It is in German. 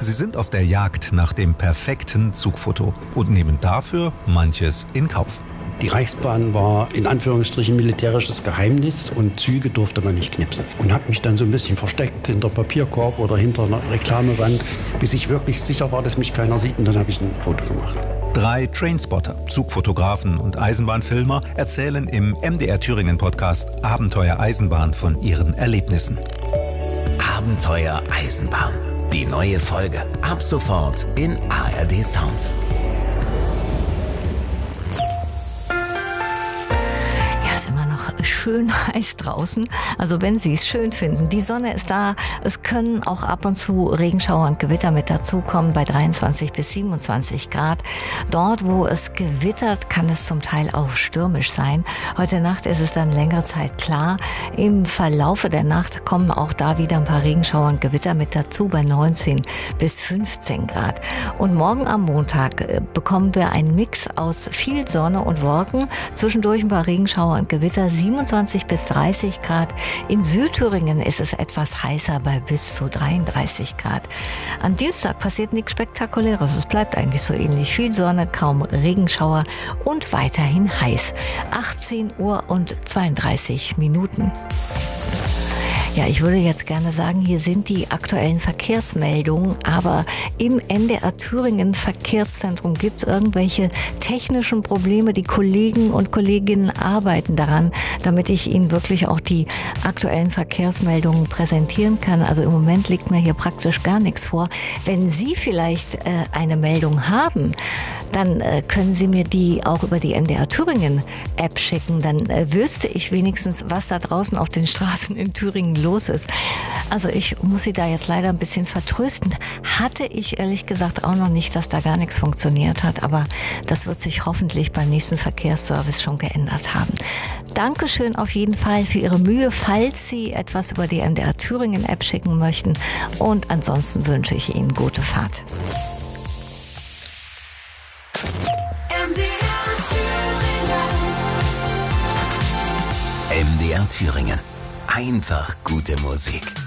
Sie sind auf der Jagd nach dem perfekten Zugfoto und nehmen dafür manches in Kauf. Die Reichsbahn war in Anführungsstrichen militärisches Geheimnis und Züge durfte man nicht knipsen. Und habe mich dann so ein bisschen versteckt hinter Papierkorb oder hinter einer Reklamewand, bis ich wirklich sicher war, dass mich keiner sieht, und dann habe ich ein Foto gemacht. 3 Trainspotter, Zugfotografen und Eisenbahnfilmer erzählen im MDR Thüringen Podcast Abenteuer Eisenbahn von ihren Erlebnissen. Abenteuer Eisenbahn. Die neue Folge ab sofort in ARD Sounds. Schön heiß draußen, also wenn Sie es schön finden. Die Sonne ist da, es können auch ab und zu Regenschauer und Gewitter mit dazukommen bei 23 bis 27 Grad. Dort, wo es gewittert, kann es zum Teil auch stürmisch sein. Heute Nacht ist es dann längere Zeit klar. Im Verlaufe der Nacht kommen auch da wieder ein paar Regenschauer und Gewitter mit dazu bei 19 bis 15 Grad. Und morgen am Montag bekommen wir einen Mix aus viel Sonne und Wolken, zwischendurch ein paar Regenschauer und Gewitter, 27 bis 30 Grad. In Südthüringen ist es etwas heißer bei bis zu 33 Grad. Am Dienstag passiert nichts Spektakuläres. Es bleibt eigentlich so ähnlich. Viel Sonne, kaum Regenschauer und weiterhin heiß. 18 Uhr und 32 Minuten. Ja, ich würde jetzt gerne sagen, hier sind die aktuellen Verkehrsmeldungen, aber im NDR Thüringen Verkehrszentrum gibt es irgendwelche technischen Probleme. Die Kollegen und Kolleginnen arbeiten daran, damit ich Ihnen wirklich auch die aktuellen Verkehrsmeldungen präsentieren kann. Also im Moment liegt mir hier praktisch gar nichts vor. Wenn Sie vielleicht eine Meldung haben, dann können Sie mir die auch über die NDR Thüringen App schicken. Dann wüsste ich wenigstens, was da draußen auf den Straßen in Thüringen los ist. Also ich muss Sie da jetzt leider ein bisschen vertrösten. Hatte ich ehrlich gesagt auch noch nicht, dass da gar nichts funktioniert hat, aber das wird sich hoffentlich beim nächsten Verkehrsservice schon geändert haben. Dankeschön auf jeden Fall für Ihre Mühe, falls Sie etwas über die NDR Thüringen App schicken möchten, und ansonsten wünsche ich Ihnen gute Fahrt. MDR Thüringen. Einfach gute Musik.